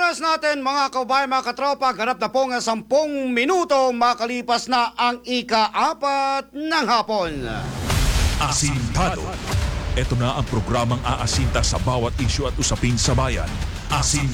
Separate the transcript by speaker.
Speaker 1: oras natin mga kababayan, mga katropa, ganap na pong 10 minuto makalipas na ang ika-4 ng hapon.
Speaker 2: Asintado. Ito na ang programang aasinta sa bawat isyu at usapin sa bayan. Asintado.